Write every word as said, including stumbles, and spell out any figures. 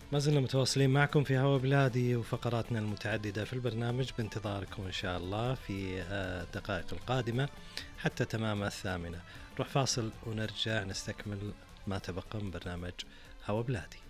ما زلنا متواصلين معكم في هوا بلادي وفقراتنا المتعددة في البرنامج، بانتظاركم إن شاء الله في الدقائق القادمة حتى تمام الثامنة. نروح فاصل ونرجع نستكمل ما تبقى من برنامج هوا بلادي.